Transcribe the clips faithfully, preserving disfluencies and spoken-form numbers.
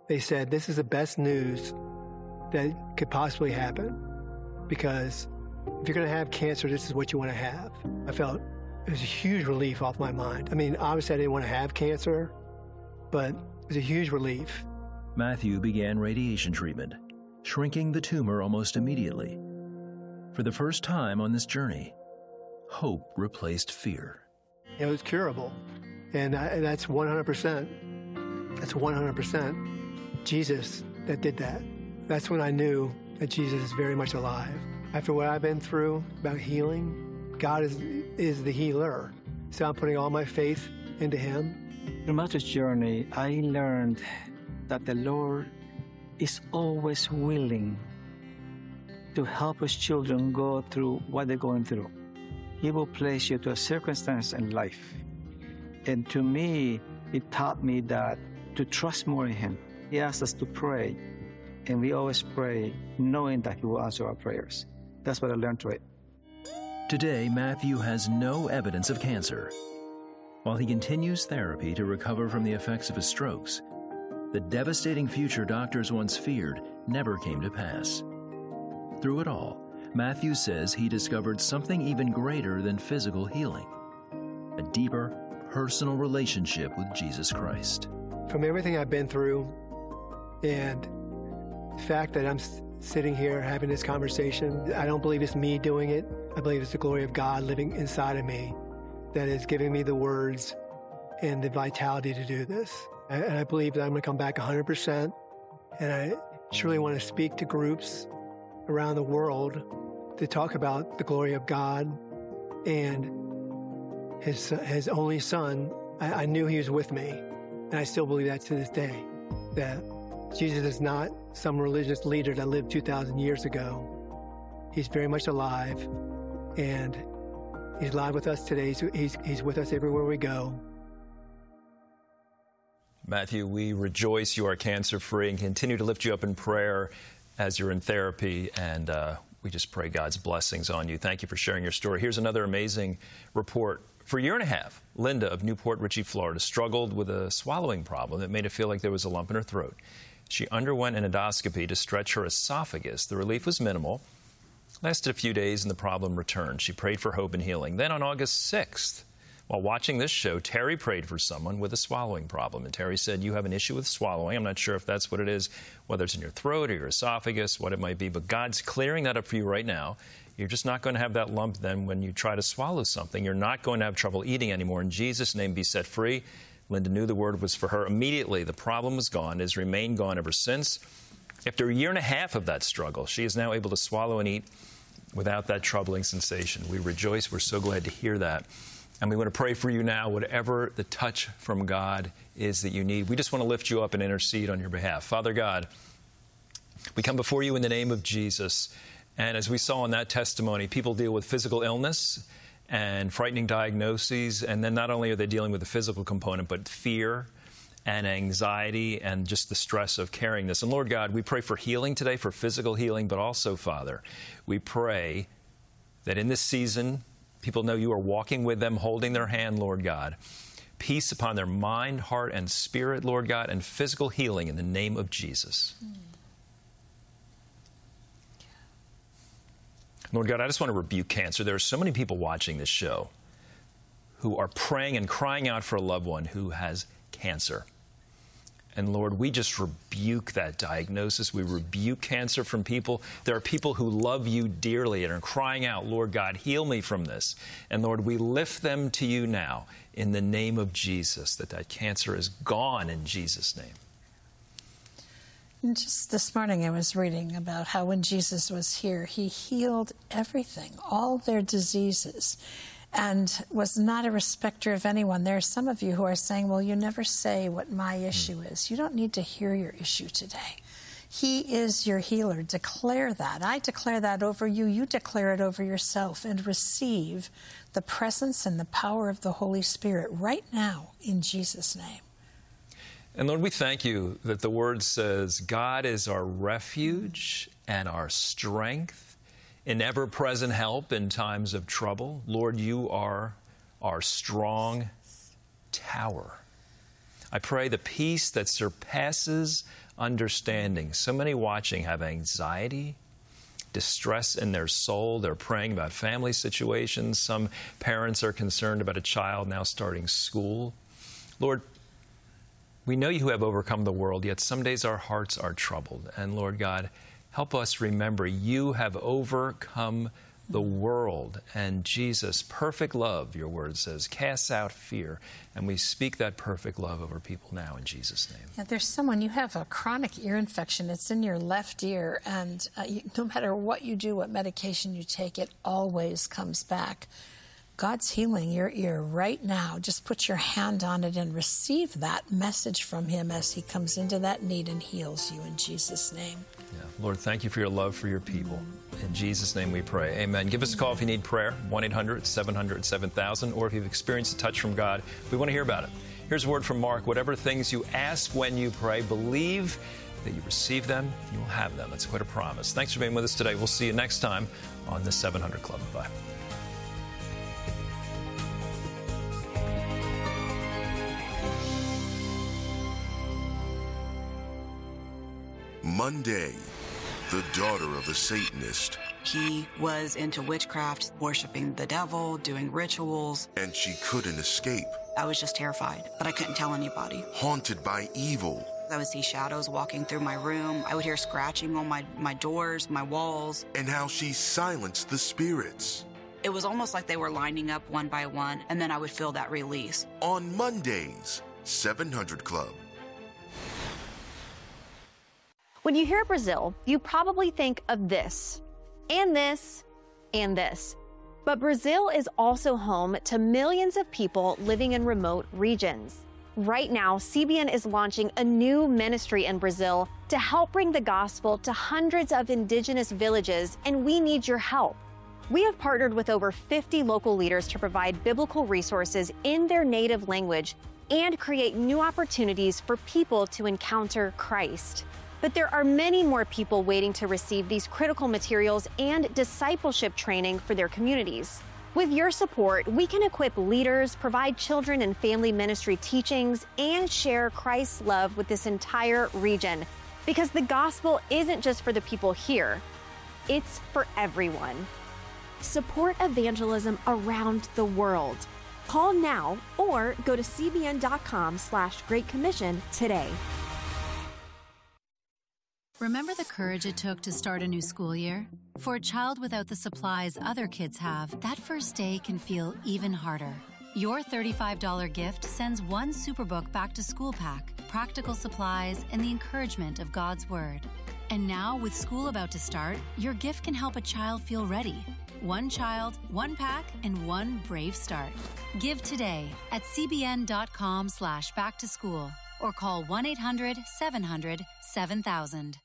they said, this is the best news that could possibly happen, because if you're going to have cancer, this is what you want to have. I felt it was a huge relief off my mind. I mean, obviously I didn't want to have cancer, but it was a huge relief. Matthew began radiation treatment, shrinking the tumor almost immediately. For the first time on this journey, hope replaced fear. It was curable, and, I, and that's one hundred percent. That's one hundred percent Jesus that did that. That's when I knew that Jesus is very much alive. After what I've been through about healing, God is, is the healer. So I'm putting all my faith into him. Throughout this journey, I learned that the Lord is always willing to help his children go through what they're going through. He will place you to a circumstance in life. And to me, it taught me that to trust more in him. He asked us to pray, and we always pray knowing that he will answer our prayers. That's what I learned through it. Today, Matthew has no evidence of cancer. While he continues therapy to recover from the effects of his strokes, the devastating future doctors once feared never came to pass. Through it all, Matthew says he discovered something even greater than physical healing, a deeper, personal relationship with Jesus Christ. From everything I've been through, and the fact that I'm sitting here having this conversation, I don't believe it's me doing it. I believe it's the glory of God living inside of me that is giving me the words and the vitality to do this. And I believe that I'm going to come back one hundred percent, and I truly want to speak to groups around the world to talk about the glory of God and his, his only son. I, I knew he was with me, and I still believe that to this day, that Jesus is not some religious leader that lived two thousand years ago. He's very much alive, and he's alive with us today. So he's, he's with us everywhere we go. Matthew, we rejoice you are cancer-free and continue to lift you up in prayer as you're in therapy, and uh, we just pray God's blessings on you. Thank you for sharing your story. Here's another amazing report. For a year and a half, Linda of Newport Richey, Florida, struggled with a swallowing problem that made it feel like there was a lump in her throat. She underwent an endoscopy to stretch her esophagus. The relief was minimal, lasted a few days, and the problem returned. She prayed for hope and healing. Then on August sixth, while watching this show, Terry prayed for someone with a swallowing problem. And Terry said, you have an issue with swallowing. I'm not sure if that's what it is, whether it's in your throat or your esophagus, what it might be, but God's clearing that up for you right now. You're just not going to have that lump then when you try to swallow something. You're not going to have trouble eating anymore. In Jesus' name, be set free. Linda knew the word was for her. Immediately, the problem was gone. It has remained gone ever since. After a year and a half of that struggle, she is now able to swallow and eat without that troubling sensation. We rejoice. We're so glad to hear that. And we want to pray for you now, whatever the touch from God is that you need. We just want to lift you up and intercede on your behalf. Father God, we come before you in the name of Jesus. And as we saw in that testimony, people deal with physical illness and frightening diagnoses. And then not only are they dealing with the physical component, but fear and anxiety and just the stress of carrying this. And Lord God, we pray for healing today, for physical healing, but also, Father, we pray that in this season, people know you are walking with them, holding their hand, Lord God. Peace upon their mind, heart, and spirit, Lord God, and physical healing in the name of Jesus. Mm. Lord God, I just want to rebuke cancer. There are so many people watching this show who are praying and crying out for a loved one who has cancer. And Lord, we just rebuke that diagnosis. We rebuke cancer from people. There are people who love you dearly and are crying out, Lord God, heal me from this. And Lord, we lift them to you now in the name of Jesus, that that cancer is gone in Jesus' name. And just this morning I was reading about how when Jesus was here, he healed everything, all their diseases, and was not a respecter of anyone. There are some of you who are saying, well, you never say what my issue is. You don't need to hear your issue today. He is your healer. Declare that. I declare that over you. You declare it over yourself and receive the presence and the power of the Holy Spirit right now in Jesus' name. And Lord, we thank you that the word says, God is our refuge and our strength, an ever-present help in times of trouble. Lord, you are our strong tower. I pray the peace that surpasses understanding. So many watching have anxiety, distress in their soul. They're praying about family situations. Some parents are concerned about a child now starting school. Lord, we know you have overcome the world, yet some days our hearts are troubled. And Lord God, help us remember you have overcome the world. And Jesus, perfect love, your word says, casts out fear. And we speak that perfect love over people now in Jesus' name. Yeah, there's someone, you have a chronic ear infection. It's in your left ear. And uh, you, no matter what you do, what medication you take, it always comes back. God's healing your ear right now. Just put your hand on it and receive that message from him as he comes into that need and heals you in Jesus' name. Yeah. Lord, thank you for your love for your people. In Jesus' name we pray. Amen. Give us a call if you need prayer, one eight hundred seven hundred seven thousand, or if you've experienced a touch from God. We want to hear about it. Here's a word from Mark. Whatever things you ask when you pray, believe that you receive them, you will have them. That's quite a promise. Thanks for being with us today. We'll see you next time on the seven hundred Club. Bye. Monday, the daughter of a Satanist. He was into witchcraft, worshiping the devil, doing rituals. And she couldn't escape. I was just terrified, but I couldn't tell anybody. Haunted by evil. I would see shadows walking through my room. I would hear scratching on my, my doors, my walls. And how she silenced the spirits. It was almost like they were lining up one by one, and then I would feel that release. On Mondays, seven hundred Club. When you hear Brazil, you probably think of this, and this, and this. But Brazil is also home to millions of people living in remote regions. Right now, C B N is launching a new ministry in Brazil to help bring the gospel to hundreds of indigenous villages, and we need your help. We have partnered with over fifty local leaders to provide biblical resources in their native language and create new opportunities for people to encounter Christ. But there are many more people waiting to receive these critical materials and discipleship training for their communities. With your support, we can equip leaders, provide children and family ministry teachings, and share Christ's love with this entire region. Because the gospel isn't just for the people here, it's for everyone. Support evangelism around the world. Call now or go to cbn.com slash Great Commission today. Remember the courage it took to start a new school year? For a child without the supplies other kids have, that first day can feel even harder. Your thirty-five dollars gift sends one Superbook back to school pack, practical supplies, and the encouragement of God's Word. And now, with school about to start, your gift can help a child feel ready. One child, one pack, and one brave start. Give today at cbn.com slash back to school or call one eight hundred seven hundred seven thousand.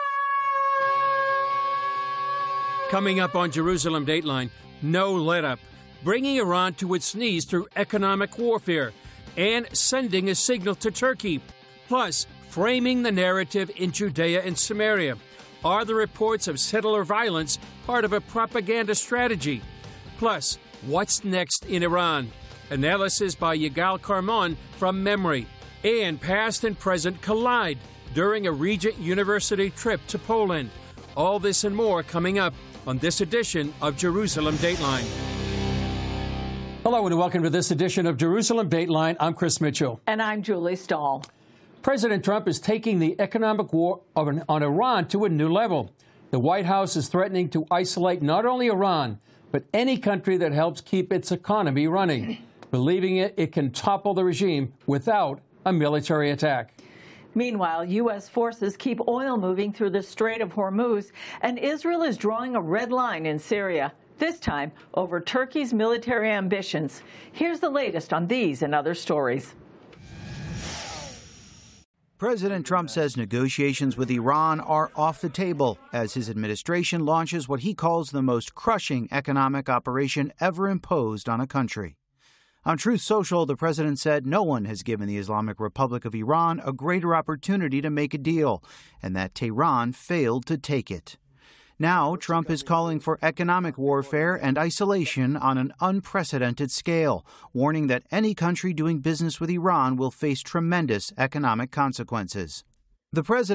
Coming up on Jerusalem Dateline, no let-up, bringing Iran to its knees through economic warfare, and sending a signal to Turkey. Plus, framing the narrative in Judea and Samaria. Are the reports of settler violence part of a propaganda strategy? Plus, what's next in Iran? Analysis by Yigal Karmon from Memory. And past and present collide during a Regent University trip to Poland. All this and more coming up on this edition of Jerusalem Dateline. Hello and welcome to this edition of Jerusalem Dateline. I'm Chris Mitchell. And I'm Julie Stahl. President Trump is taking the economic war on Iran to a new level. The White House is threatening to isolate not only Iran, but any country that helps keep its economy running, believing it, it can topple the regime without a military attack. Meanwhile, U S forces keep oil moving through the Strait of Hormuz, and Israel is drawing a red line in Syria, this time over Turkey's military ambitions. Here's the latest on these and other stories. President Trump says negotiations with Iran are off the table as his administration launches what he calls the most crushing economic operation ever imposed on a country. On Truth Social, the president said no one has given the Islamic Republic of Iran a greater opportunity to make a deal, and that Tehran failed to take it. Now, Trump is calling for economic warfare and isolation on an unprecedented scale, warning that any country doing business with Iran will face tremendous economic consequences. The president